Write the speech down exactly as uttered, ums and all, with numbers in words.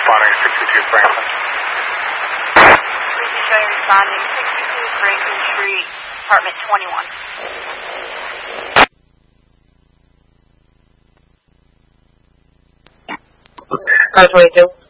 responding sixty-two Franklin. Please show you responding sixty-two Franklin Street, apartment twenty-one. Car twenty-two.